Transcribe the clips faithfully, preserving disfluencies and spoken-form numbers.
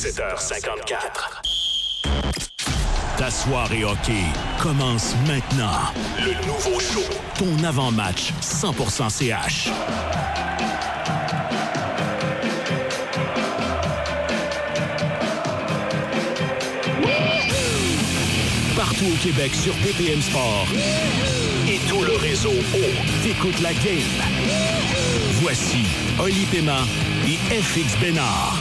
dix-sept heures cinquante-quatre. Ta soirée hockey commence maintenant. Le nouveau show, ton avant-match cent pour cent C H. Partout au Québec sur B P M Sport et tout le réseau O. T'écoutes la game. Voici Oli Pema et F X Bénard.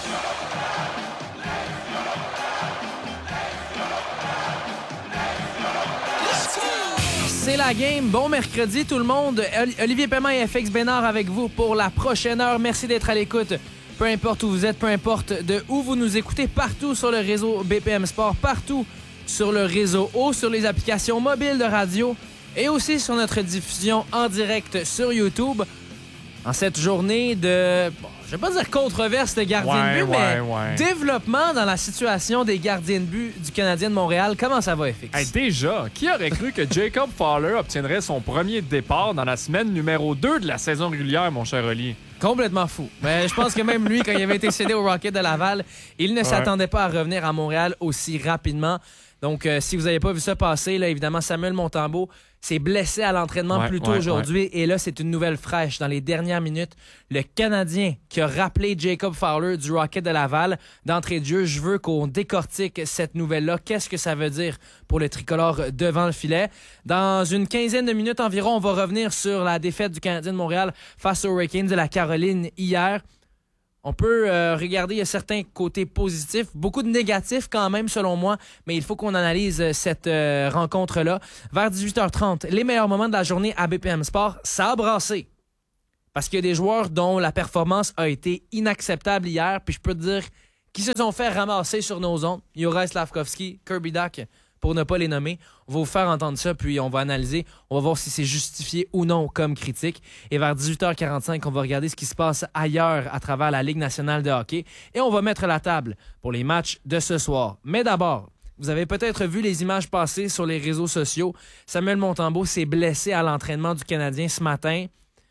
C'est la game. Bon mercredi tout le monde. Olivier Paiement et F X Bénard avec vous pour la prochaine heure. Merci d'être à l'écoute. Peu importe où vous êtes, peu importe de où vous nous écoutez, partout sur le réseau B P M Sport, partout sur le réseau O, sur les applications mobiles de radio et aussi sur notre diffusion en direct sur YouTube. En cette journée de, bon, je vais pas dire controverse de gardien ouais, de but, ouais, mais ouais. développement dans la situation des gardiens de but du Canadien de Montréal. Comment ça va, F X? Hey, déjà, qui aurait cru que Jacob Fowler obtiendrait son premier départ dans la semaine numéro deux de la saison régulière, mon cher Oli? Complètement fou. Mais je pense que même lui, quand il avait été cédé au Rocket de Laval, il ne ouais. s'attendait pas à revenir à Montréal aussi rapidement. Donc, euh, si vous n'avez pas vu ça passer, là, évidemment, Samuel Montembeault s'est blessé à l'entraînement ouais, plus tôt ouais, aujourd'hui. Ouais. Et là, c'est une nouvelle fraîche. Dans les dernières minutes, le Canadien qui a rappelé Jacob Fowler du Rocket de Laval, d'entrée de jeu, je veux qu'on décortique cette nouvelle-là. Qu'est-ce que ça veut dire pour le tricolore devant le filet? Dans une quinzaine de minutes environ, on va revenir sur la défaite du Canadien de Montréal face aux Hurricanes de la Caroline hier. On peut euh, regarder, il y a certains côtés positifs, beaucoup de négatifs quand même selon moi, mais il faut qu'on analyse euh, cette euh, rencontre-là. Vers dix-huit heures trente, les meilleurs moments de la journée à B P M Sport, ça a brassé. Parce qu'il y a des joueurs dont la performance a été inacceptable hier, puis je peux te dire qu'ils se sont fait ramasser sur nos ondes. Juraj Slafkovský, Kirby Dach, pour ne pas les nommer. On va vous faire entendre ça, puis on va analyser. On va voir si c'est justifié ou non comme critique. Et vers dix-huit heures quarante-cinq, on va regarder ce qui se passe ailleurs à travers la Ligue nationale de hockey. Et on va mettre la table pour les matchs de ce soir. Mais d'abord, vous avez peut-être vu les images passées sur les réseaux sociaux. Samuel Montembeault s'est blessé à l'entraînement du Canadien ce matin.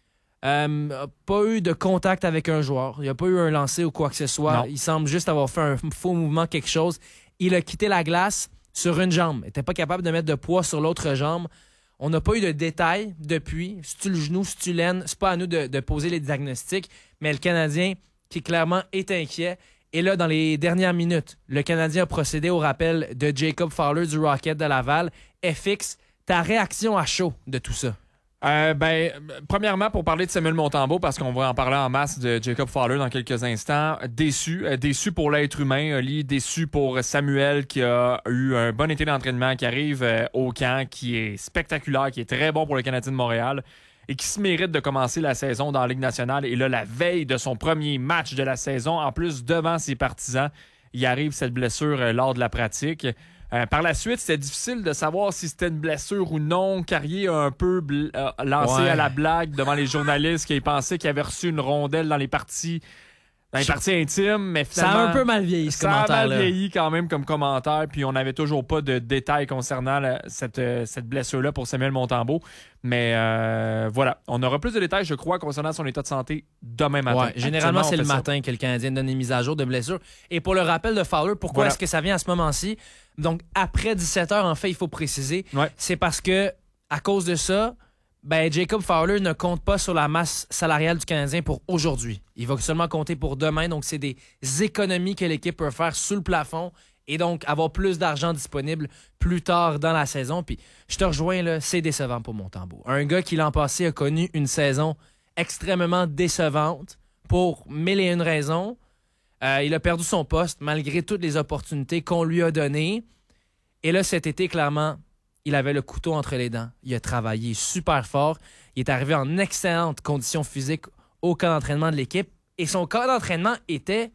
Euh, pas eu de contact avec un joueur. Il n'y a pas eu un lancer ou quoi que ce soit. Non. Il semble juste avoir fait un faux mouvement, quelque chose. Il a quitté la glace sur une jambe. Il n'était pas capable de mettre de poids sur l'autre jambe. On n'a pas eu de détails depuis. C'est-tu le genou, c'est-tu l'aine? C'est pas à nous de, de poser les diagnostics. Mais le Canadien, qui clairement est inquiet. Et là, dans les dernières minutes, le Canadien a procédé au rappel de Jacob Fowler du Rocket de Laval. F X, ta réaction à chaud de tout ça? Euh, ben, premièrement, pour parler de Samuel Montembeault, parce qu'on va en parler en masse de Jacob Fowler dans quelques instants, déçu, euh, déçu pour l'être humain, Oli, déçu pour Samuel qui a eu un bon été d'entraînement, qui arrive euh, au camp, qui est spectaculaire, qui est très bon pour le Canadien de Montréal et qui se mérite de commencer la saison dans la Ligue nationale. Et là, la veille de son premier match de la saison, en plus devant ses partisans, il arrive cette blessure euh, lors de la pratique. Euh, par la suite, c'était difficile de savoir si c'était une blessure ou non. Carrier a un peu bl- euh, lancé ouais. à la blague devant les journalistes qui pensaient qu'il avait reçu une rondelle dans les parties, dans les parties intimes, mais finalement... Ça a un peu mal vieilli, ce ça commentaire. Ça a mal là. vieilli quand même comme commentaire, puis on n'avait toujours pas de détails concernant la, cette, euh, cette blessure-là pour Samuel Montembeault. Mais euh, voilà, on aura plus de détails, je crois, concernant son état de santé demain matin. Ouais, généralement, c'est le ça. matin que le Canadien donne une mise à jour de blessure. Et pour le rappel de Fowler, pourquoi voilà. est-ce que ça vient à ce moment-ci? Donc, après dix-sept heures, en fait, il faut préciser. Ouais. C'est parce que, à cause de ça, ben, Jacob Fowler ne compte pas sur la masse salariale du Canadien pour aujourd'hui. Il va seulement compter pour demain. Donc, c'est des économies que l'équipe peut faire sous le plafond et donc avoir plus d'argent disponible plus tard dans la saison. Puis, je te rejoins, là, c'est décevant pour Montembeault. Un gars qui, l'an passé, a connu une saison extrêmement décevante pour mille et une raisons. Euh, il a perdu son poste malgré toutes les opportunités qu'on lui a données. Et là, cet été, clairement, il avait le couteau entre les dents. Il a travaillé super fort. Il est arrivé en excellente condition physique au camp d'entraînement de l'équipe. Et son camp d'entraînement était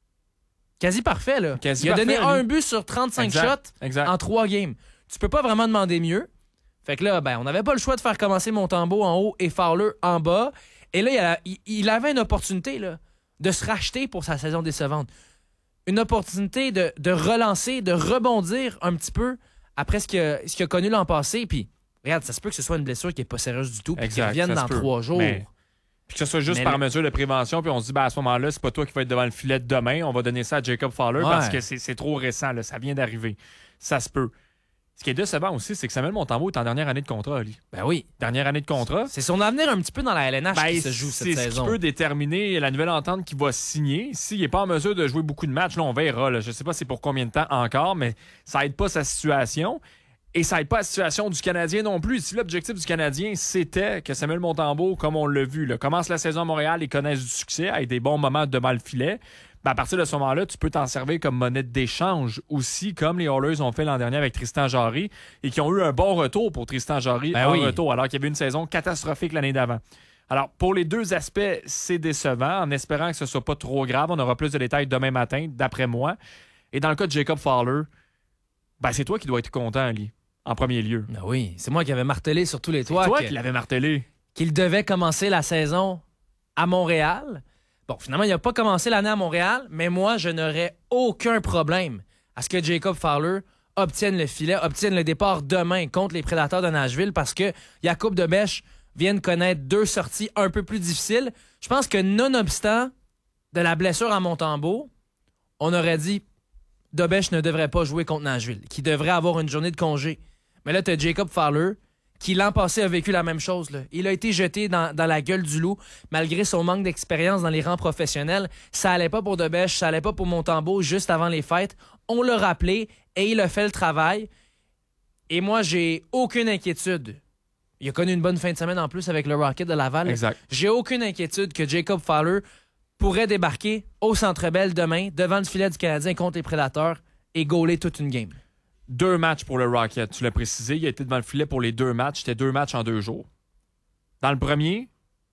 quasi parfait. Là. Quasi il a parfait, donné lui. un but sur trente-cinq exact, shots exact. en trois games. Tu peux pas vraiment demander mieux. Fait que là, ben, on n'avait pas le choix de faire commencer Montembeault en haut et Fowler en bas. Et là, il, a, il, il avait une opportunité là, de se racheter pour sa saison décevante. Une opportunité de, de relancer, de rebondir un petit peu après ce qu'il a, ce qu'il a connu l'an passé. Puis, regarde, ça se peut que ce soit une blessure qui n'est pas sérieuse du tout puis qu'il revienne dans trois jours. Mais Puis que ce soit juste Mais par le... mesure de prévention, puis on se dit, ben, à ce moment-là, c'est pas toi qui vas être devant le filet demain, on va donner ça à Jacob Fowler Ouais. parce que c'est, c'est trop récent, là, ça vient d'arriver. Ça se peut. Ce qui est décevant aussi, c'est que Samuel Montembeault est en dernière année de contrat, lui. Ben oui. Dernière année de contrat. C'est son avenir un petit peu dans la L N H Ben, qui se joue cette c'est saison. ce qui peut déterminer la nouvelle entente qu'il va signer. S'il n'est pas en mesure de jouer beaucoup de matchs, là, on verra. Là. Je ne sais pas c'est pour combien de temps encore, mais ça aide pas sa situation. Et ça aide pas la situation du Canadien non plus. Si l'objectif du Canadien, c'était que Samuel Montembeault, comme on l'a vu, là, commence la saison à Montréal et connaisse du succès avec des bons moments devant le filet, ben à partir de ce moment-là, tu peux t'en servir comme monnaie d'échange aussi, comme les Oilers ont fait l'an dernier avec Tristan Jarry et qui ont eu un bon retour pour Tristan Jarry ben en oui. retour, alors qu'il y avait une saison catastrophique l'année d'avant. Alors, pour les deux aspects, c'est décevant, en espérant que ce soit pas trop grave. On aura plus de détails demain matin, d'après moi. Et dans le cas de Jacob Fowler, ben c'est toi qui dois être content, Ali, en premier lieu. Ben oui, c'est moi qui avais martelé sur tous les toits. C'est toi que... qui l'avais martelé. qu'il devait commencer la saison à Montréal. Bon, finalement, il n'a pas commencé l'année à Montréal, mais moi, je n'aurais aucun problème à ce que Jacob Fowler obtienne le filet, obtienne le départ demain contre les Prédateurs de Nashville parce que Jakub Dobeš vient de connaître deux sorties un peu plus difficiles. Je pense que nonobstant de la blessure à Montembeault, on aurait dit Dobeš ne devrait pas jouer contre Nashville, qu'il devrait avoir une journée de congé. Mais là, tu as Jacob Fowler qui l'an passé a vécu la même chose. Là. Il a été jeté dans, dans la gueule du loup, malgré son manque d'expérience dans les rangs professionnels. Ça allait pas pour Dobeš, ça allait pas pour Montembeault juste avant les fêtes. On l'a rappelé et il a fait le travail. Et moi, j'ai aucune inquiétude. Il a connu une bonne fin de semaine en plus avec le Rocket de Laval. Exact. J'ai aucune inquiétude que Jacob Fowler pourrait débarquer au Centre Bell demain, devant le filet du Canadien contre les Prédateurs et gauler toute une game. Deux matchs pour le Rocket, tu l'as précisé. Il a été devant le filet pour les deux matchs. C'était deux matchs en deux jours. Dans le premier,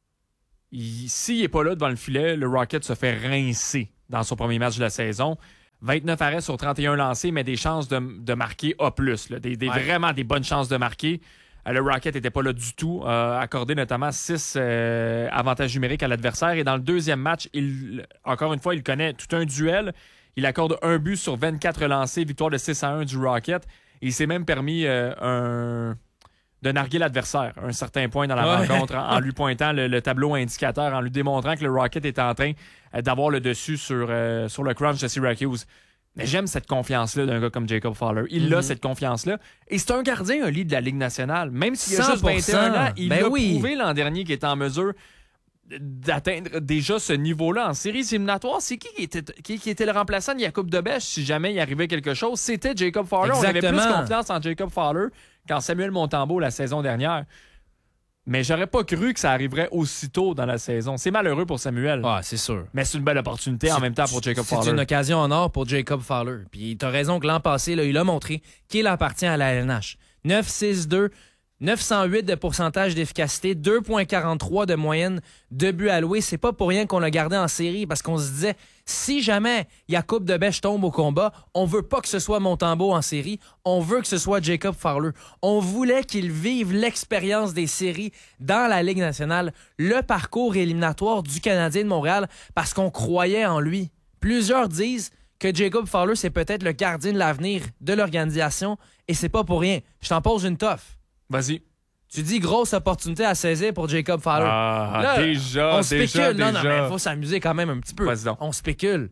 il, s'il n'est pas là devant le filet, le Rocket se fait rincer dans son premier match de la saison. vingt-neuf arrêts sur trente et un lancés, mais des chances de, de marquer A plus. Là. Des, des, Ouais. Vraiment des bonnes chances de marquer. Euh, le Rocket n'était pas là du tout. Euh, accordé notamment six euh, avantages numériques à l'adversaire. Et dans le deuxième match, il, encore une fois, il connaît tout un duel. Il accorde un but sur vingt-quatre lancés, victoire de six à un du Rocket. Et il s'est même permis euh, un... de narguer l'adversaire à un certain point dans la Ouais. rencontre en, en lui pointant le, le tableau indicateur, en lui démontrant que le Rocket était en train euh, d'avoir le dessus sur, euh, sur le crunch de Syracuse. Mais j'aime cette confiance-là d'un gars comme Jacob Fowler. Il Mm-hmm. a cette confiance-là. Et c'est un gardien, un lit de la Ligue nationale. Même s'il a cent juste pour vingt et un cent. ans, il Ben l'a oui. prouvé l'an dernier qu'il était en mesure d'atteindre déjà ce niveau-là en séries éliminatoires. C'est qui qui était, qui, qui était le remplaçant de Jakub Dobeš si jamais il arrivait quelque chose? C'était Jacob Fowler. On avait plus Exactement. confiance en Jacob Fowler qu'en Samuel Montembeault la saison dernière. Mais j'aurais pas cru que ça arriverait aussitôt dans la saison. C'est malheureux pour Samuel. Ah, c'est sûr. Mais c'est une belle opportunité en C'est- même temps pour Jacob C'est Fowler. une occasion en or pour Jacob Fowler. Puis t'as raison que l'an passé, là, il a montré qu'il appartient à la L N H. neuf six deux, neuf cent huit de pourcentage d'efficacité, deux virgule quarante-trois de moyenne de buts alloués. C'est pas pour rien qu'on l'a gardé en série parce qu'on se disait, si jamais Jakub Dobeš tombe au combat, on veut pas que ce soit Montembeault en série, on veut que ce soit Jacob Fowler. On voulait qu'il vive l'expérience des séries dans la Ligue nationale, le parcours éliminatoire du Canadien de Montréal parce qu'on croyait en lui. Plusieurs disent que Jacob Fowler, c'est peut-être le gardien de l'avenir de l'organisation et c'est pas pour rien. Je t'en pose une toffe. Vas-y. Tu dis grosse opportunité à saisir pour Jacob Fowler. Ah, Là, déjà, on déjà, spécule. Non, non, déjà. mais il faut s'amuser quand même un petit peu. Vas-y donc. On spécule.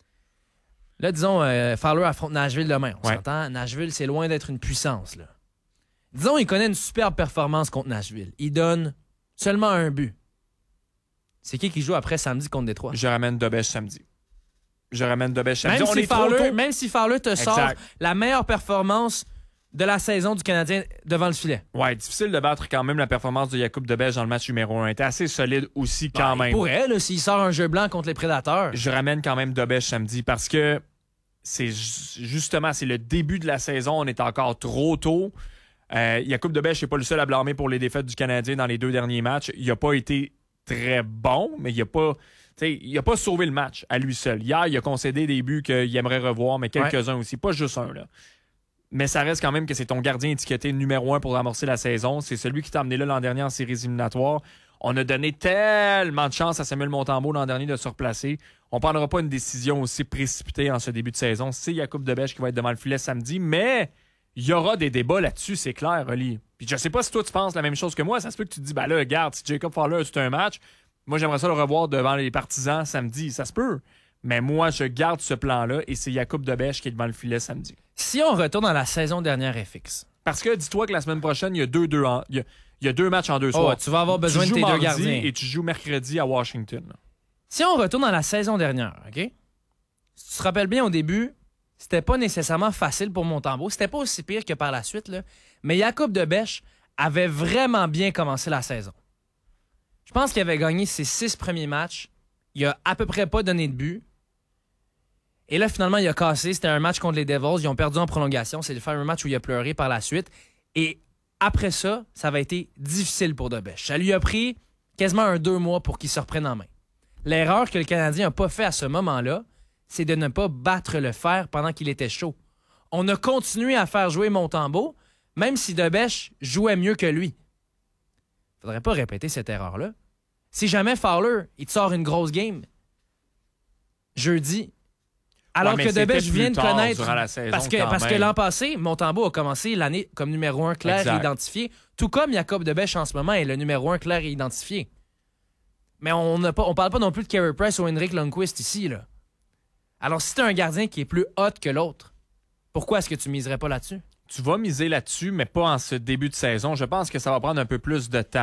Là, disons, euh, Fowler affronte Nashville demain. On Ouais. s'entend, Nashville, c'est loin d'être une puissance. Là. Disons, il connaît une superbe performance contre Nashville. Il donne seulement un but. C'est qui qui joue après samedi contre Détroit? Je ramène Dobeš samedi. Je ramène Dobeš samedi. Même On si, est trop Fowler, tôt. même si Fowler te sort Exact. la meilleure performance de la saison du Canadien devant le filet. Ouais, difficile de battre quand même la performance de Jakub Dobeš dans le match numéro un. Il était assez solide aussi quand Ben, même. Il pourrait, là, s'il sort un jeu blanc contre les Prédateurs. Je ramène quand même Dobeš samedi parce que c'est ju- justement c'est le début de la saison. On est encore trop tôt. Euh, Jakub Dobeš n'est pas le seul à blâmer pour les défaites du Canadien dans les deux derniers matchs. Il n'a pas été très bon, mais il n'a pas, tu sais, il a pas sauvé le match à lui seul. Hier, il a concédé des buts qu'il aimerait revoir, mais quelques-uns aussi, pas juste un. Là. Mais ça reste quand même que c'est ton gardien étiqueté numéro un pour amorcer la saison. C'est celui qui t'a amené là l'an dernier en séries éliminatoires. On a donné tellement de chance à Samuel Montembeault l'an dernier de se replacer. On ne prendra pas une décision aussi précipitée en ce début de saison. C'est Jakub Dobeš qui va être devant le filet samedi, mais il y aura des débats là-dessus, c'est clair, Oli. Puis je sais pas si toi tu penses la même chose que moi. Ça se peut que tu te dis, ben là, regarde, si Jacob Fowler a tout un match, Moi, j'aimerais ça le revoir devant les partisans samedi. Ça se peut. Mais moi, je garde ce plan-là et c'est Jakub Dobeš qui est devant le filet samedi. Si on retourne à la saison dernière F X. Parce que dis-toi que la semaine prochaine, il y a deux, deux, en, il y a, il y a deux matchs en deux Oh, soirs. tu vas avoir besoin tu de tes joues deux mardi gardiens. et tu joues mercredi à Washington. Là. Si on retourne à la saison dernière, OK? Si tu te rappelles bien au début, c'était pas nécessairement facile pour Montembeault. C'était pas aussi pire que par la suite, là. Mais Jakub Dobeš avait vraiment bien commencé la saison. Je pense qu'il avait gagné ses six premiers matchs. Il a à peu près pas donné de but. Et là, finalement, il a cassé. C'était un match contre les Devils. Ils ont perdu en prolongation. C'est le fameux match où il a pleuré par la suite. Et après ça, ça avait été difficile pour Dobeš. Ça lui a pris quasiment un deux mois pour qu'il se reprenne en main. L'erreur que le Canadien n'a pas fait à ce moment-là, c'est de ne pas battre le fer pendant qu'il était chaud. On a continué à faire jouer Montembeault, même si Dobeš jouait mieux que lui. Faudrait pas répéter cette erreur-là. Si jamais Fowler, il te sort une grosse game jeudi, alors ouais, que Dobeš vient de connaître... la saison, parce que, parce que l'an passé, Montembeault a commencé l'année comme numéro un clair exact. et identifié, tout comme Jakub Dobeš en ce moment est le numéro un clair et identifié. Mais on ne parle pas non plus de Carey Price ou Henrik Lundqvist ici, là. Alors, si tu as un gardien qui est plus hot que l'autre, pourquoi est-ce que tu miserais pas là-dessus? Tu vas miser là-dessus, mais pas en ce début de saison. Je pense que ça va prendre un peu plus de temps.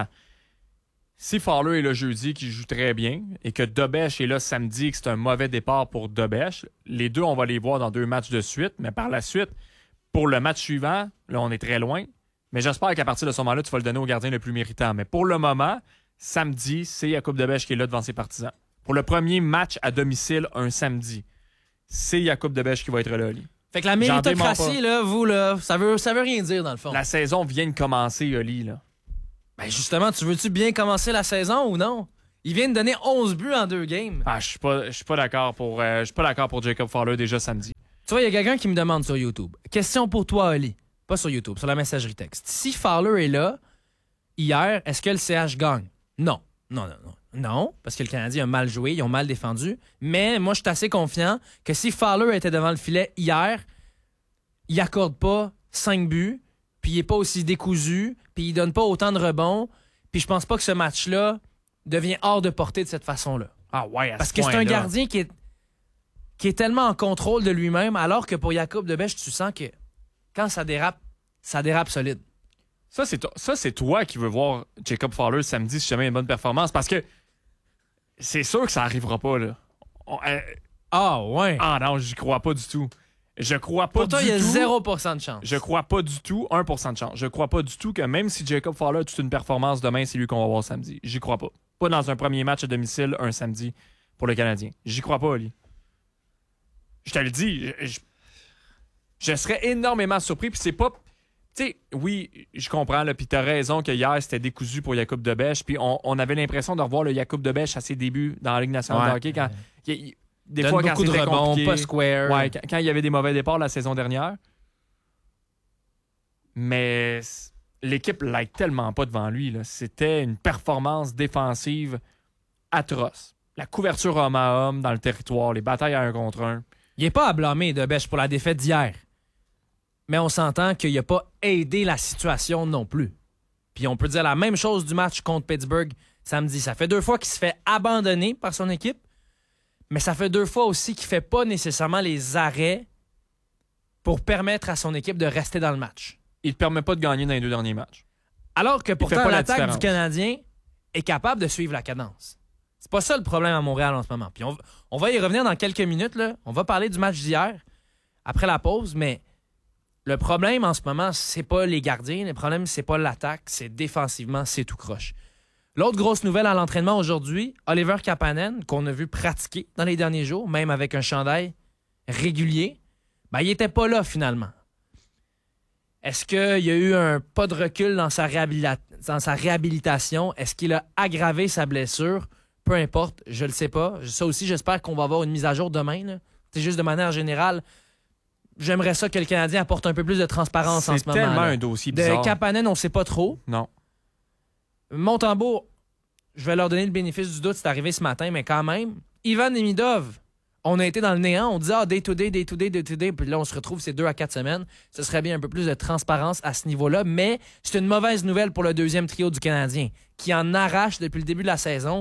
Si Fowler est là jeudi, qui joue très bien, et que Dobeš est là samedi, et que c'est un mauvais départ pour Dobeš, les deux, on va les voir dans deux matchs de suite, mais par la suite, pour le match suivant, là, on est très loin. Mais j'espère qu'à partir de ce moment-là, tu vas le donner au gardien le plus méritant. Mais pour le moment, samedi, c'est Jakub Dobeš qui est là devant ses partisans. Pour le premier match à domicile, un samedi, c'est Jakub Dobeš qui va être là. Oli. Fait que la méritocratie, là, vous, là, ça veut, ça veut rien dire, dans le fond. La saison vient de commencer, Oli, là. Ben justement, tu veux-tu bien commencer la saison ou non? Il vient de donner onze buts en deux games. Ah, je suis pas, je suis pas d'accord pour, euh, je suis pas d'accord pour Jacob Fowler déjà samedi. Tu vois, il y a quelqu'un qui me demande sur YouTube. Question pour toi, Oli. Pas sur YouTube, sur la messagerie texte. Si Fowler est là, hier, est-ce que le C H gagne? Non. Non, non, non. Non, parce que le Canadien a mal joué, ils ont mal défendu. Mais moi, je suis assez confiant que si Fowler était devant le filet hier, il accorde pas cinq buts, puis il est pas aussi décousu, puis il donne pas autant de rebonds, puis je pense pas que ce match-là devient hors de portée de cette façon-là. Ah ouais, à Parce ce que c'est un point-là. gardien qui est, qui est tellement en contrôle de lui-même, alors que pour Jakub Dobeš, tu sens que quand ça dérape, ça dérape solide. Ça, c'est, to- ça, c'est toi qui veux voir Jacob Fowler samedi si jamais il y a une bonne performance, parce que c'est sûr que ça arrivera pas, là. On- euh, Ah ouais. ah non, j'y crois pas du tout. Je crois pas Pour toi, du il y a tout. zéro pour cent de chance. Je crois pas du tout, un pour cent de chance. Je crois pas du tout que même si Jacob Fowler a toute une performance demain, c'est lui qu'on va voir samedi. J'y crois pas. Pas dans un premier match à domicile, un samedi pour le Canadien. J'y crois pas, Ali. Je te le dis, je, je, je serais énormément surpris. Puis c'est pas... Tu sais, oui, je comprends, là, puis t'as raison que hier, c'était décousu pour Jakub Dobeš. Puis on, on avait l'impression de revoir le Jakub Dobeš à ses débuts dans la Ligue nationale Ouais. de hockey. Quand, il- il- des Donne fois, quand beaucoup de c'était rebonds, compliqué. pas square. Ouais, quand, quand il y avait des mauvais départs la saison dernière. Mais c- l'équipe l'aide tellement pas devant lui. Là. C'était une performance défensive atroce. La couverture homme à homme dans le territoire, les batailles à un contre un. Il n'est pas à blâmer, Dobeš, pour la défaite d'hier. Mais on s'entend qu'il n'a pas aidé la situation non plus. Puis on peut dire la même chose du match contre Pittsburgh samedi. Ça fait deux fois qu'il se fait abandonner par son équipe, mais ça fait deux fois aussi qu'il ne fait pas nécessairement les arrêts pour permettre à son équipe de rester dans le match. Il ne permet pas de gagner dans les deux derniers matchs. Alors que pourtant, pas la l'attaque différence. du Canadien est capable de suivre la cadence. C'est pas ça le problème à Montréal en ce moment. Puis on, on va y revenir dans quelques minutes. Là. On va parler du match d'hier après la pause, mais le problème en ce moment, c'est pas les gardiens. Le problème, c'est pas l'attaque. C'est défensivement, c'est tout croche. L'autre grosse nouvelle à l'entraînement aujourd'hui, Oliver Kapanen, qu'on a vu pratiquer dans les derniers jours, même avec un chandail régulier, ben, il était pas là finalement. Est-ce qu'il y a eu un pas de recul dans sa, réhabila- dans sa réhabilitation? Est-ce qu'il a aggravé sa blessure? Peu importe, je le sais pas. Ça aussi, j'espère qu'on va avoir une mise à jour demain. Là. C'est juste de manière générale, j'aimerais ça que le Canadien apporte un peu plus de transparence en ce C'est moment. tellement là. un dossier bizarre. De Kapanen, on sait pas trop. Non. Montembeault, je vais leur donner le bénéfice du doute, c'est arrivé ce matin, mais quand même. Ivan Demidov, on a été dans le néant, on dit ah, day to day, day to day, day to day, puis là on se retrouve ces deux à quatre semaines. Ce serait bien un peu plus de transparence à ce niveau-là, mais c'est une mauvaise nouvelle pour le deuxième trio du Canadien, qui en arrache depuis le début de la saison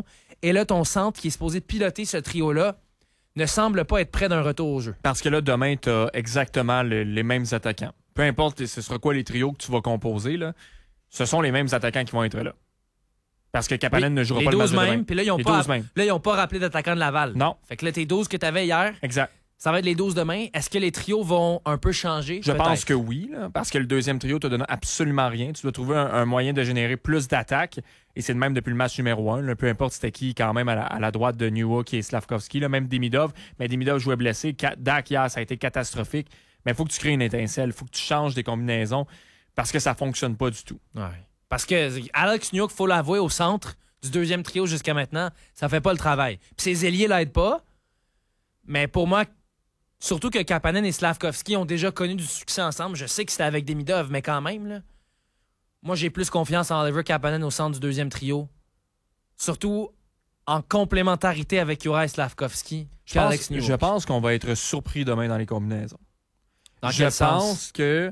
Et là, ton centre qui est supposé piloter ce trio-là ne semble pas être prêt d'un retour au jeu. Parce que là, demain, tu as exactement le, les mêmes attaquants. Peu importe ce sera quoi les trios que tu vas composer, là, ce sont les mêmes attaquants qui vont être là. Parce que Kapanen oui, ne jouera les pas le match douze de même, demain. puis là, ils n'ont Les pas, douze mêmes. là, ils ont pas rappelé d'attaquant de Laval. Non. Fait que là, tes douze que tu avais hier, Exact. ça va être les douze demain. Est-ce que les trios vont un peu changer? Je Peut-être. pense que oui, là, parce que le deuxième trio te donne absolument rien. Tu dois trouver un, un moyen de générer plus d'attaques. Et c'est le même depuis le match numéro un. Là, peu importe c'était qui, quand même, à la, à la droite de Newhook et Slavkovski. Là, même Demidov. Mais Demidov jouait blessé. Dak, hier, ça a été catastrophique. Mais il faut que tu crées une étincelle. Il faut que tu changes des combinaisons parce que ça ne fonctionne pas du tout. Ouais. Parce que Alex Newhook, il faut l'avouer, au centre du deuxième trio jusqu'à maintenant, ça fait pas le travail. Puis ses ailiers l'aident pas. Mais pour moi, surtout que Kapanen et Slavkovski ont déjà connu du succès ensemble. Je sais que c'était avec Demidov, mais quand même, là, moi, j'ai plus confiance en Oliver Kapanen au centre du deuxième trio. Surtout en complémentarité avec Juraj Slavkovski qu'Alex Newhook. Je pense qu'on va être surpris demain dans les combinaisons. Dans je quel pense sens? que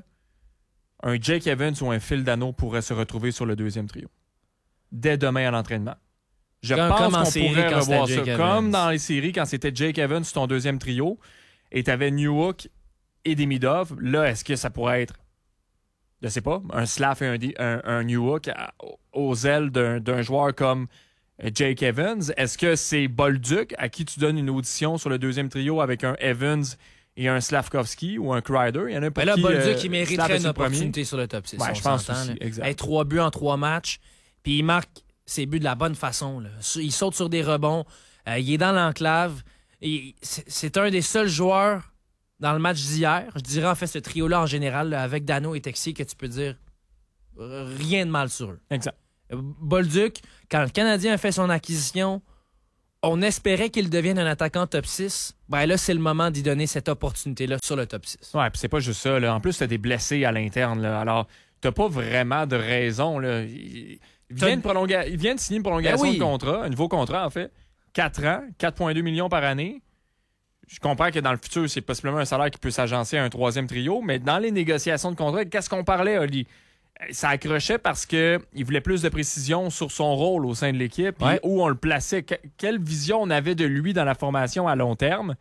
un Jake Evans ou un Phil Dano pourrait se retrouver sur le deuxième trio dès demain à l'entraînement. Je Comme, pense comme en qu'on série pourrait quand revoir c'était ça. Jake Comme Evans. dans les séries quand c'était Jake Evans sur ton deuxième trio et tu avais Newhook et Demidov. Là, est-ce que ça pourrait être, je sais pas, un Slav et un, un, un Newhook à, aux ailes d'un, d'un joueur comme Jake Evans? Est-ce que c'est Bolduc à qui tu donnes une audition sur le deuxième trio avec un Evans et un Slavkovski ou un Kreider? Il y en a pour Ben là, qui, Bolduc, euh, il mériterait Slav est une sur le premier. opportunité sur le top six. Ouais, on je pense s'entend, aussi, là. exact. Hey, trois buts en trois matchs, puis il marque ses buts de la bonne façon. Là. Il saute sur des rebonds, euh, il est dans l'enclave. Et c'est, c'est un des seuls joueurs dans le match d'hier, je dirais en fait ce trio-là en général, là, avec Dano et Texier, que tu peux dire euh, rien de mal sur eux. Exact. Euh, Bolduc, quand le Canadien a fait son acquisition, on espérait qu'il devienne un attaquant top six. Ben là, c'est le moment d'y donner cette opportunité-là sur le top six. Ouais, puis c'est pas juste ça. Là. En plus, t'as des blessés à l'interne. Là. Alors, t'as pas vraiment de raison. Là. Il, il, vient de prolonga... il vient de signer une prolongation Ben oui. de contrat, un nouveau contrat, en fait. quatre ans, quatre virgule deux millions par année. Je comprends que dans le futur, c'est possiblement un salaire qui peut s'agencer à un troisième trio, mais dans les négociations de contrat, qu'est-ce qu'on parlait, Oli? Ça accrochait parce qu'il voulait plus de précision sur son rôle au sein de l'équipe, Ouais. et où on le plaçait. Que- quelle vision on avait de lui dans la formation à long terme?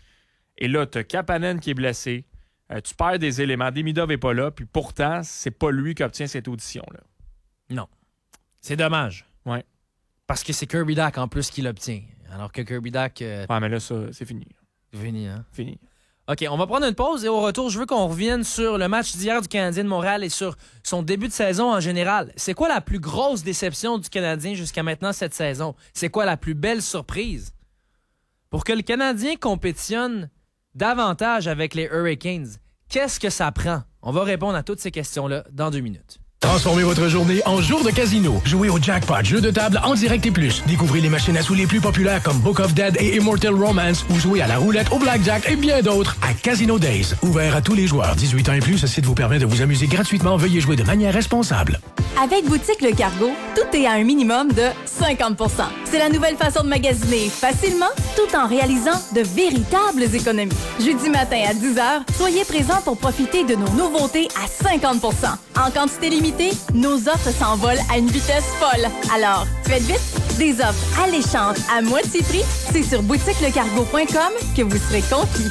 Et là, tu as Kapanen qui est blessé. Euh, tu perds des éléments. Demidov n'est pas là, puis pourtant, c'est pas lui qui obtient cette audition-là. Non. C'est dommage. Ouais. Parce que c'est Kirby Dak en plus qui l'obtient. Alors que Kirby Dak, euh, Ouais, mais là, ça, c'est fini. fini, hein? Fini. OK, on va prendre une pause et au retour, je veux qu'on revienne sur le match d'hier du Canadien de Montréal et sur son début de saison en général. C'est quoi la plus grosse déception du Canadien jusqu'à maintenant cette saison? C'est quoi la plus belle surprise? Pour que le Canadien compétitionne davantage avec les Hurricanes, qu'est-ce que ça prend? On va répondre à toutes ces questions-là dans deux minutes. Transformez votre journée en jour de casino. Jouez au jackpot, jeu de table en direct et plus. Découvrez les machines à sous les plus populaires comme Book of Dead et Immortal Romance ou jouez à la roulette, au blackjack et bien d'autres à Casino Days. Ouvert à tous les joueurs. dix-huit ans et plus, ce site vous permet de vous amuser gratuitement. Veuillez jouer de manière responsable. Avec Boutique Le Cargo, tout est à un minimum de cinquante pour cent. C'est la nouvelle façon de magasiner facilement tout en réalisant de véritables économies. Jeudi matin à dix heures, soyez présents pour profiter de nos nouveautés à cinquante pour cent. En quantité limitée, nos offres s'envolent à une vitesse folle. Alors, faites vite, des offres alléchantes à moitié prix, c'est sur boutique le cargo point com que vous serez conquis.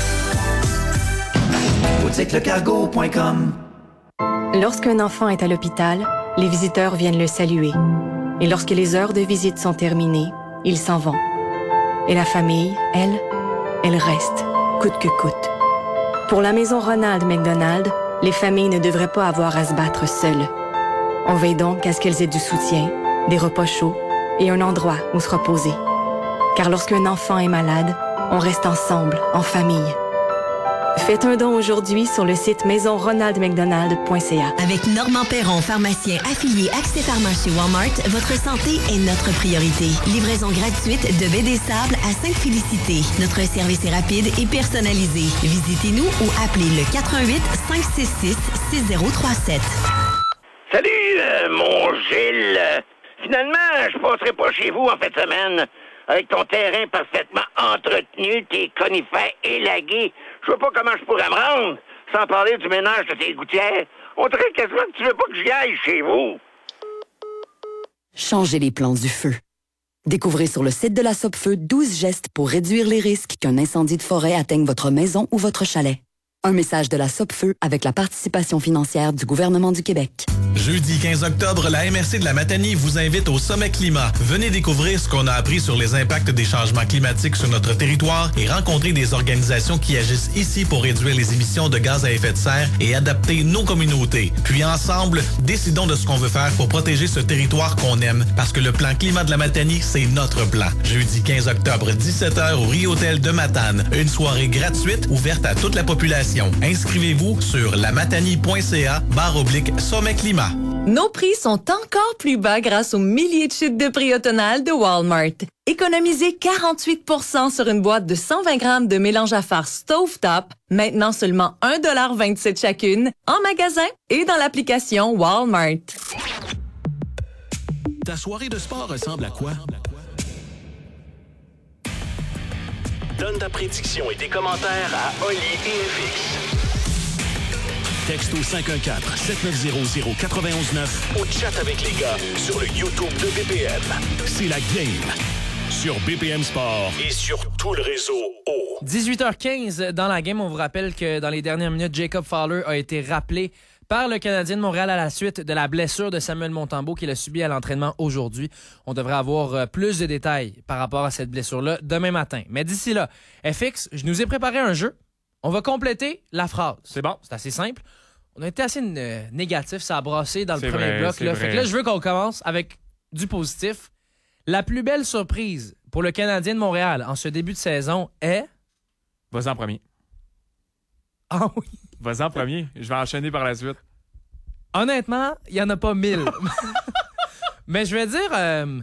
boutique le cargo point com. Lorsqu'un enfant est à l'hôpital, les visiteurs viennent le saluer. Et lorsque les heures de visite sont terminées, ils s'en vont. Et la famille, elle, elle reste, coûte que coûte. Pour la maison Ronald McDonald, les familles ne devraient pas avoir à se battre seules. On veille donc à ce qu'elles aient du soutien, des repas chauds et un endroit où se reposer. Car lorsqu'un enfant est malade, on reste ensemble, en famille. Faites un don aujourd'hui sur le site maison ronald mcdonald point c a. Avec Normand Perron, pharmacien affilié Accès Pharma chez Walmart, votre santé est notre priorité. Livraison gratuite de baie des Sables à Sainte-Félicité. Notre service est rapide et personnalisé. Visitez-nous ou appelez le quatre un huit, cinq six six, six zéro trois sept. Salut, euh, mon Gilles. Finalement, je passerai pas chez vous en fin de semaine. Avec ton terrain parfaitement entretenu, tes conifères élagués, je vois pas comment je pourrais me rendre, sans parler du ménage de tes gouttières. On dirait quasiment que tu veux pas que j'y aille chez vous. Changez les plans du feu. Découvrez sur le site de la Sopfeu douze gestes pour réduire les risques qu'un incendie de forêt atteigne votre maison ou votre chalet. Un message de la Sopfeu avec la participation financière du gouvernement du Québec. Jeudi quinze octobre, la M R C de la Matanie vous invite au Sommet Climat. Venez découvrir ce qu'on a appris sur les impacts des changements climatiques sur notre territoire et rencontrer des organisations qui agissent ici pour réduire les émissions de gaz à effet de serre et adapter nos communautés. Puis ensemble, décidons de ce qu'on veut faire pour protéger ce territoire qu'on aime, parce que le plan climat de la Matanie, c'est notre plan. Jeudi quinze octobre, dix-sept heures au Rio-Hôtel de Matane. Une soirée gratuite ouverte à toute la population. Inscrivez-vous sur lamatanie.ca barre oblique sommet climat. Nos prix sont encore plus bas grâce aux milliers de chutes de prix automnales de Walmart. Économisez quarante-huit pour cent sur une boîte de cent vingt grammes de mélange à farce Stovetop, maintenant seulement un dollar vingt-sept chacune, en magasin et dans l'application Walmart. Ta soirée de sport ressemble à quoi? Donne ta prédiction et tes commentaires à Oli et F X. Texte au cinq un quatre, sept neuf zéro, zéro neuf un neuf ou chat avec les gars sur le YouTube de B P M. C'est la game sur B P M Sport et sur tout le réseau O. dix-huit heures quinze dans la game, on vous rappelle que dans les dernières minutes, Jacob Fowler a été rappelé par le Canadien de Montréal à la suite de la blessure de Samuel Montembeault qu'il a subi à l'entraînement aujourd'hui. On devrait avoir plus de détails par rapport à cette blessure-là demain matin. Mais d'ici là, F X, je nous ai préparé un jeu. On va compléter la phrase. C'est bon. C'est assez simple. On a été assez euh, négatif, ça a brassé dans le c'est premier vrai, bloc. Là. Fait que là, je veux qu'on commence avec du positif. La plus belle surprise pour le Canadien de Montréal en ce début de saison est... Vas-y en premier. Ah oui? Vas-y en premier. Je vais enchaîner par la suite. Honnêtement, il n'y en a pas mille. Mais je vais dire... Euh...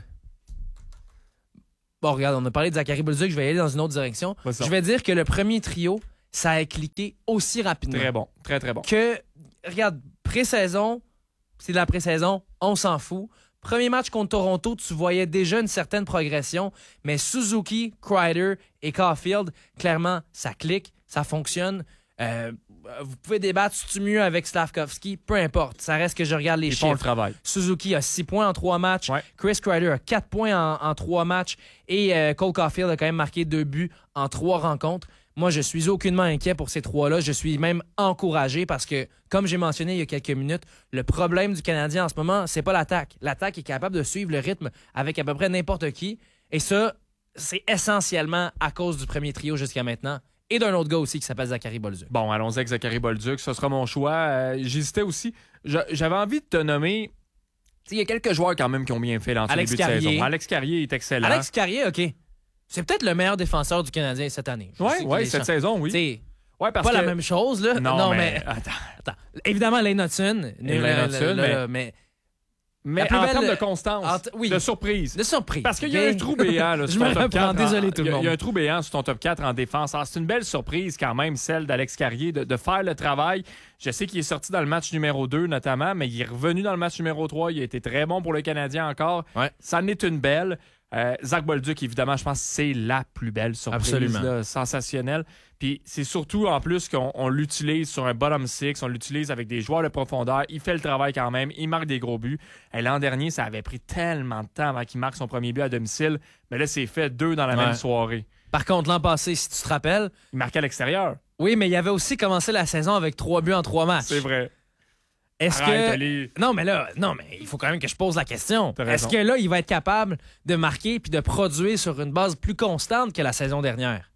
Bon, regarde, on a parlé de Zachary Bolduc, je vais y aller dans une autre direction. Vas-y. Je vais dire que le premier trio, ça a cliqué aussi rapidement. Très bon. Très, très bon. Que, regarde, pré-saison, c'est de la pré-saison, on s'en fout. Premier match contre Toronto, tu voyais déjà une certaine progression, mais Suzuki, Kreider et Caulfield, clairement, ça clique, ça fonctionne. Euh, vous pouvez débattre, c'est-tu mieux avec Slavkovski? Peu importe, ça reste que je regarde les Ils chiffres. font le travail. Suzuki a six points en trois matchs. Ouais. Chris Kreider a quatre points en, en trois matchs. Et euh, Cole Caulfield a quand même marqué deux buts en trois rencontres. Moi, je suis aucunement inquiet pour ces trois-là. Je suis même encouragé parce que, comme j'ai mentionné il y a quelques minutes, le problème du Canadien en ce moment, c'est pas l'attaque. L'attaque est capable de suivre le rythme avec à peu près n'importe qui. Et ça, c'est essentiellement à cause du premier trio jusqu'à maintenant. Et d'un autre gars aussi qui s'appelle Zachary Bolduc. Bon, allons-y avec Zachary Bolduc. Ce sera mon choix. Euh, j'hésitais aussi. Je, j'avais envie de te nommer... Il y a quelques joueurs quand même qui ont bien fait dans ce Alex début Carrier. de saison. Alex Carrier est excellent. Alex Carrier, OK. C'est peut-être le meilleur défenseur du Canadien cette année. Oui, ouais, cette saison, oui. T'sais, ouais, parce pas que... la même chose, là. Non, non mais... mais... Attends. Attends. Évidemment, Lane Hudson. Lane Hudson, mais... mais... Mais plus en belle... termes de constance, Ent... oui. de surprise. De surprise. Parce qu'il y a un trou béant là, sur Je ton me top reprends, quatre. désolé en... tout le monde. Il y a un trou béant sur ton top quatre en défense. Alors, c'est une belle surprise quand même, celle d'Alex Carrier, de, de faire le travail. Je sais qu'il est sorti dans le match numéro deux notamment, mais il est revenu dans le match numéro trois. Il a été très bon pour le Canadien encore. Ouais. Ça en est une belle. Euh, Zach Bolduc, évidemment, je pense que c'est la plus belle surprise. Absolument. Là, sensationnelle. Puis c'est surtout, en plus, qu'on on l'utilise sur un bottom six, on l'utilise avec des joueurs de profondeur. Il fait le travail quand même, il marque des gros buts. Et l'an dernier, ça avait pris tellement de temps avant qu'il marque son premier but à domicile. Mais là, c'est fait deux dans la ouais. même soirée. Par contre, l'an passé, si tu te rappelles... Il marquait à l'extérieur. Oui, mais il avait aussi commencé la saison avec trois buts en trois matchs. C'est vrai. Est-ce Arrête, que... Ali. Non, mais là, non, mais il faut quand même que je pose la question. T'as Est-ce raison. que là, il va être capable de marquer puis de produire sur une base plus constante que la saison dernière?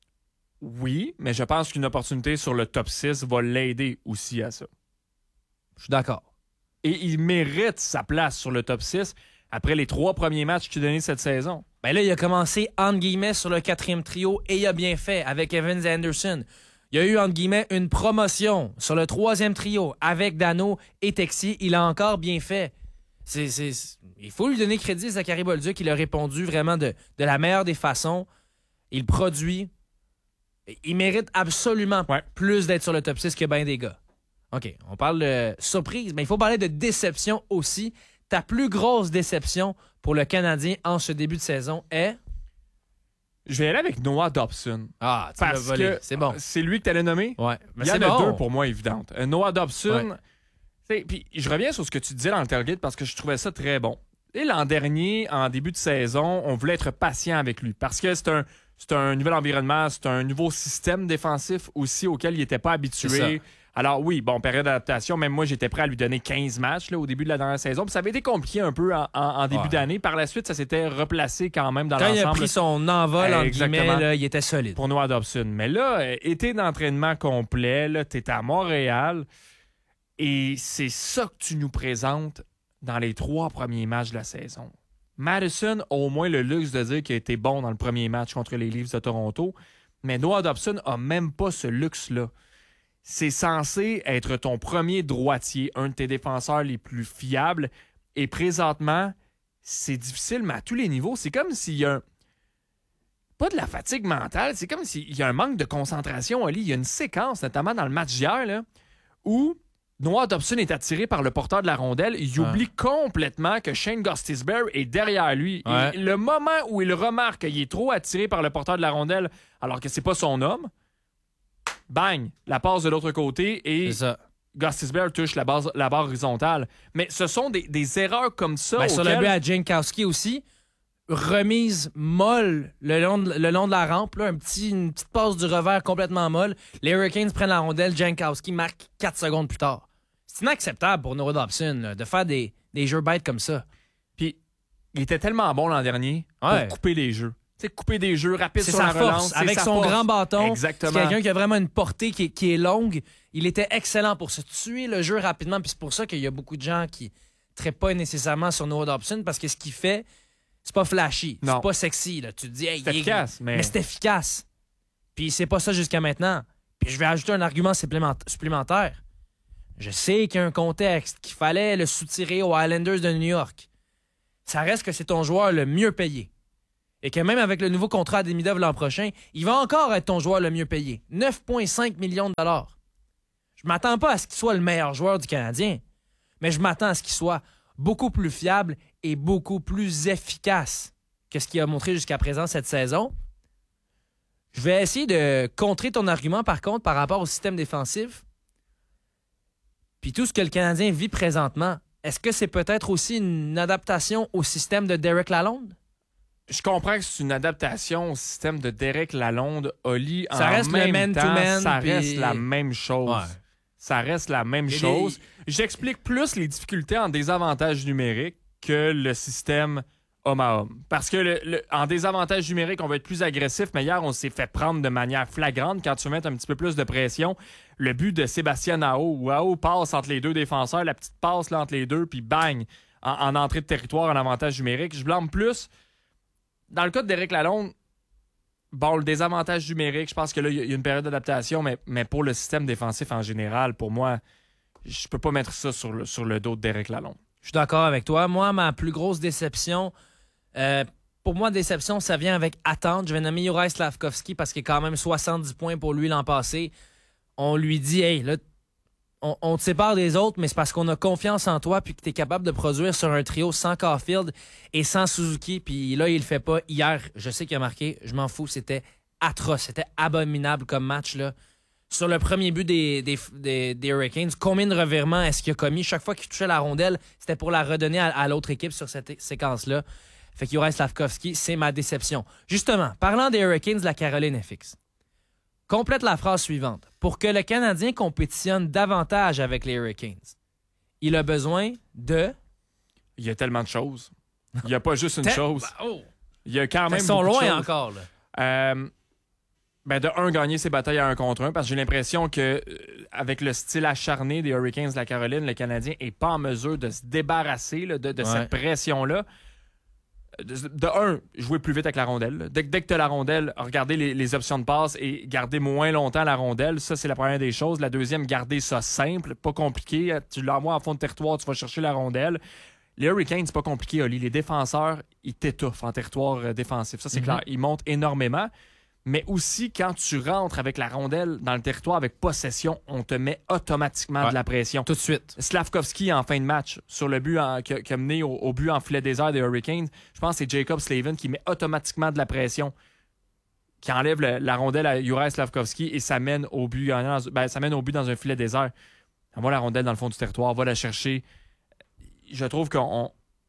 Oui, mais je pense qu'une opportunité sur le top six va l'aider aussi à ça. Je suis d'accord. Et il mérite sa place sur le top six après les trois premiers matchs qu'il a donnés cette saison. Ben là, il a commencé, entre guillemets, sur le quatrième trio et il a bien fait avec Evans et Anderson. Il y a eu, entre guillemets, une promotion sur le troisième trio avec Dano et Texier. Il a encore bien fait. C'est, c'est, il faut lui donner crédit, Zachary Bolduc. Il a répondu vraiment de, de la meilleure des façons. Il produit. Il mérite absolument ouais. plus d'être sur le top six que bien des gars. OK, on parle de surprise, mais il faut parler de déception aussi. Ta plus grosse déception pour le Canadien en ce début de saison est... Je vais aller avec Noah Dobson. Ah, tu l'as parce volé. que C'est bon. C'est lui que tu allais nommer? Ouais. Mais Il y en c'est a bon. deux pour moi évidentes. Euh, Noah Dobson, ouais. puis je reviens sur ce que tu disais dans le tailgate parce que je trouvais ça très bon. Et l'an dernier, en début de saison, on voulait être patient avec lui parce que c'est un, c'est un nouvel environnement, c'est un nouveau système défensif aussi auquel il n'était pas habitué. Alors oui, bon, période d'adaptation, même moi, j'étais prêt à lui donner quinze matchs là, au début de la dernière saison. Puis ça avait été compliqué un peu en, en, en début ouais. d'année. Par la suite, ça s'était replacé quand même dans Quand l'ensemble. Quand il a pris son envol, euh, entre guillemets, là, il était solide. Pour Noah Dobson. Mais là, euh, été d'entraînement complet, tu es à Montréal et c'est ça que tu nous présentes dans les trois premiers matchs de la saison. Madison a au moins le luxe de dire qu'il a été bon dans le premier match contre les Leafs de Toronto, mais Noah Dobson a même pas ce luxe-là. C'est censé être ton premier droitier, un de tes défenseurs les plus fiables. Et présentement, c'est difficile, mais à tous les niveaux. C'est comme s'il y a un... pas de la fatigue mentale, c'est comme s'il y a un manque de concentration. Ali. Il y a une séquence, notamment dans le match d'hier, là, où Noah Dobson est attiré par le porteur de la rondelle. Il ouais. oublie complètement que Shane Gostisbehere est derrière lui. Ouais. Et le moment où il remarque qu'il est trop attiré par le porteur de la rondelle, alors que c'est pas son homme, bang, la passe de l'autre côté et Gostisbehere touche la, base, la barre horizontale. Mais ce sont des, des erreurs comme ça. Ben, auxquelles... Sur le but à Jankowski aussi, remise molle le long de, le long de la rampe, là, un petit, une petite passe du revers complètement molle. Les Hurricanes prennent la rondelle, Jankowski marque quatre secondes plus tard. C'est inacceptable pour Noah Dobson là, de faire des, des jeux bêtes comme ça. Puis, il était tellement bon l'an dernier ouais. pour couper les jeux. Tu sais, couper des jeux rapides sur la relance. Avec sa son force. grand bâton, exactement. C'est quelqu'un qui a vraiment une portée qui est, qui est longue. Il était excellent pour se tuer le jeu rapidement. Puis c'est pour ça qu'il y a beaucoup de gens qui ne traitent pas nécessairement sur Noah Dobson parce que ce qu'il fait, c'est pas flashy. Non. C'est pas sexy. Là. Tu te dis, hey, c'est efficace. Mais, mais c'est efficace. Puis c'est pas ça jusqu'à maintenant. Puis je vais ajouter un argument supplémentaire. Je sais qu'il y a un contexte, qu'il fallait le soutirer aux Islanders de New York. Ça reste que c'est ton joueur le mieux payé. Et que même avec le nouveau contrat à Demidov l'an prochain, il va encore être ton joueur le mieux payé. neuf virgule cinq millions de dollars. Je m'attends pas à ce qu'il soit le meilleur joueur du Canadien, mais je m'attends à ce qu'il soit beaucoup plus fiable et beaucoup plus efficace que ce qu'il a montré jusqu'à présent cette saison. Je vais essayer de contrer ton argument, par contre, par rapport au système défensif. Puis tout ce que le Canadien vit présentement, est-ce que c'est peut-être aussi une adaptation au système de Derek Lalonde? Je comprends que c'est une adaptation au système de Derek Lalonde. Oli, ça en reste même le man temps, to man, ça puis... reste la même chose. Ouais. Ça reste la même et chose. Les... J'explique plus les difficultés en désavantage numérique que le système homme à homme. Parce que le, le, en désavantage numérique, on va être plus agressif, mais hier, on s'est fait prendre de manière flagrante quand tu veux mettre un petit peu plus de pression. Le but de Sébastien Aho, où Aho passe entre les deux défenseurs, la petite passe là, entre les deux, puis bang, en, en entrée de territoire en avantage numérique. Je blâme plus. Dans le cas de Derek Lalonde, bon, le désavantage numérique, je pense que là, il y a une période d'adaptation, mais, mais pour le système défensif en général, pour moi, je peux pas mettre ça sur le, sur le dos de Derek Lalonde. Je suis d'accord avec toi. Moi, ma plus grosse déception, euh, pour moi, déception, ça vient avec attente. Je vais nommer Juraj Slafkovský parce qu'il y a quand même soixante-dix points pour lui l'an passé. On lui dit, hey, là, on, on te sépare des autres, mais c'est parce qu'on a confiance en toi puis que tu es capable de produire sur un trio sans Caulfield et sans Suzuki. Puis là, il le fait pas. Hier, je sais qu'il a marqué. Je m'en fous. C'était atroce. C'était abominable comme match, là. Sur le premier but des, des, des, des Hurricanes, combien de revirements est-ce qu'il a commis? Chaque fois qu'il touchait la rondelle, c'était pour la redonner à, à l'autre équipe sur cette séquence-là. Fait que Juraj Slafkovský, c'est ma déception. Justement, parlant des Hurricanes de la Caroline F X, complète la phrase suivante. Pour que le Canadien compétitionne davantage avec les Hurricanes, il a besoin de... Il y a tellement de choses. Il n'y a pas juste une Tel... chose. Oh. Il y a quand même Ils sont beaucoup de loin choses. encore, là. Euh... Ben de un, gagner ses batailles à un contre un, parce que j'ai l'impression que euh, avec le style acharné des Hurricanes de la Caroline, le Canadien n'est pas en mesure de se débarrasser là, de, de ouais. cette pression-là. De, de un, jouer plus vite avec la rondelle. Dès, dès que tu as la rondelle, regarder les, les options de passe et garder moins longtemps la rondelle. Ça, c'est la première des choses. La deuxième, garder ça simple, pas compliqué. Tu l'envoies en fond de territoire, tu vas chercher la rondelle. Les Hurricanes, c'est pas compliqué, Oli. Les défenseurs, ils t'étouffent en territoire euh, défensif. Ça, c'est mm-hmm. clair. Ils montent énormément. Mais aussi, quand tu rentres avec la rondelle dans le territoire avec possession, on te met automatiquement ouais, de la pression. Tout de suite. Slafkovský, en fin de match, sur le but en, qui, a, qui a mené au, au but en filet désert des Hurricanes, je pense que c'est Jacob Slavin qui met automatiquement de la pression, qui enlève le, la rondelle à Juraj Slafkovský et ça mène au but dans, ben, ça mène au but dans un filet désert. On voit la rondelle dans le fond du territoire, on va la chercher. Je trouve qu'on...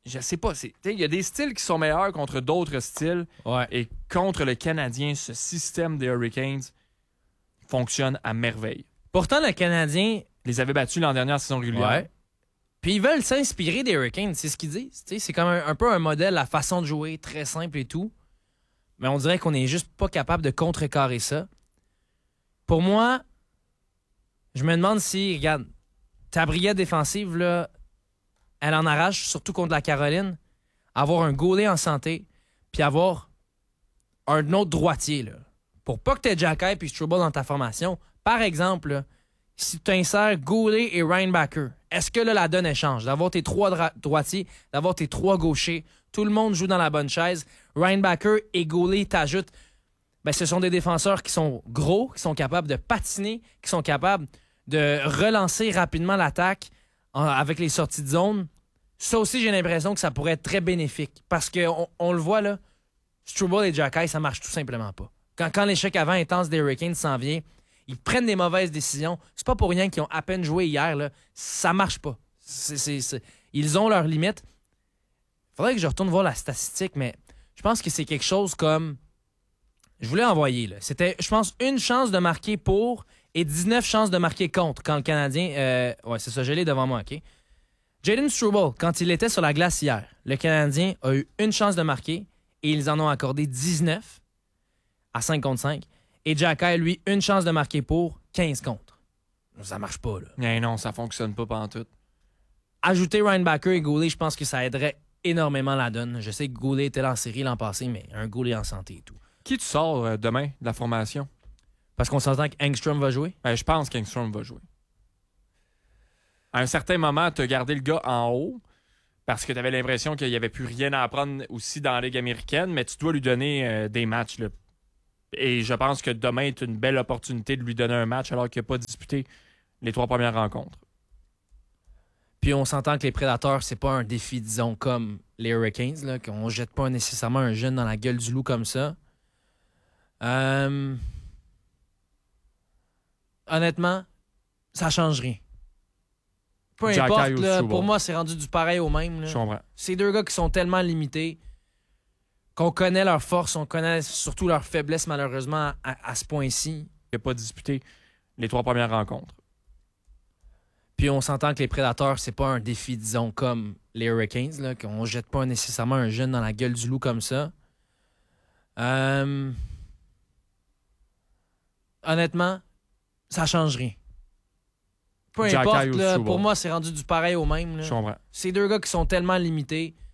je sais pas. Il y a des styles qui sont meilleurs contre d'autres styles. Ouais. Et contre le Canadien, ce système des Hurricanes fonctionne à merveille. Pourtant, le Canadien les avait battus l'an dernier en saison régulière. Ouais. Puis ils veulent s'inspirer des Hurricanes, c'est ce qu'ils disent. T'sais, c'est comme un, un peu un modèle, la façon de jouer, très simple et tout. Mais on dirait qu'on n'est juste pas capable de contrecarrer ça. Pour moi, je me demande si, regarde, ta brigade défensive, là, elle en arrache, surtout contre la Caroline, avoir un goaler en santé, puis avoir un autre droitier, là. Pour pas que tu aies Jacky et Struble dans ta formation. Par exemple, là, si tu insères Goulet et Reinbacker, est-ce que là, la donne échange? D'avoir tes trois dra- droitiers, d'avoir tes trois gauchers, tout le monde joue dans la bonne chaise. Reinbacker et Goulet t'ajoutent, ben, ce sont des défenseurs qui sont gros, qui sont capables de patiner, qui sont capables de relancer rapidement l'attaque en, avec les sorties de zone. Ça aussi, j'ai l'impression que ça pourrait être très bénéfique. Parce qu'on on le voit, là, Struble et Jacky, ça marche tout simplement pas. Quand, quand l'échec avant intense des Hurricanes s'en vient, ils prennent des mauvaises décisions. C'est pas pour rien qu'ils ont à peine joué hier. Là. Ça marche pas. C'est, c'est, c'est... Ils ont leurs limites. Faudrait que je retourne voir la statistique, mais je pense que c'est quelque chose comme... Je voulais envoyer, là. C'était, je pense, une chance de marquer pour et dix-neuf chances de marquer contre quand le Canadien... Euh... Ouais, c'est ça, je l'ai devant moi, OK? Jayden Struble, quand il était sur la glace hier, le Canadien a eu une chance de marquer et ils en ont accordé dix-neuf à cinq contre cinq. Et Jacky, lui, une chance de marquer pour, quinze contre. Ça marche pas, là. Mais non, ça fonctionne pas pantoute. Ajouter Reinbacker et Goulet, je pense que ça aiderait énormément la donne. Je sais que Goulet était là en série l'an passé, mais un Goulet en santé et tout. Qui tu sors euh, demain de la formation? Parce qu'on s'entend qu'Engstrom va jouer? Ben, je pense qu'Engstrom va jouer. À un certain moment, tu as gardé le gars en haut parce que tu avais l'impression qu'il n'y avait plus rien à apprendre aussi dans la Ligue américaine, mais tu dois lui donner euh, des matchs, là. Et je pense que demain est une belle opportunité de lui donner un match alors qu'il n'a pas disputé les trois premières rencontres. Puis on s'entend que les Prédateurs, c'est pas un défi, disons, comme les Hurricanes, là, qu'on ne jette pas nécessairement un jeune dans la gueule du loup comme ça. Euh... Honnêtement, ça change rien. Peu Jacky importe, ou là, Struble. pour moi, c'est rendu du pareil au même. Là. Je comprends. C'est deux gars qui sont tellement limités qu'on connaît leurs forces, on connaît surtout leurs faiblesses, malheureusement, à, à ce point-ci. Il n'a pas disputé les trois premières rencontres. Puis on s'entend que les Prédateurs, c'est pas un défi, disons, comme les Hurricanes, là, qu'on jette pas nécessairement un jeune dans la gueule du loup comme ça. Euh... Honnêtement, ça change rien. Peu Jacky importe, ou là, Struble. pour moi, c'est rendu du pareil au même. Là. Je comprends. C'est deux gars qui sont tellement limités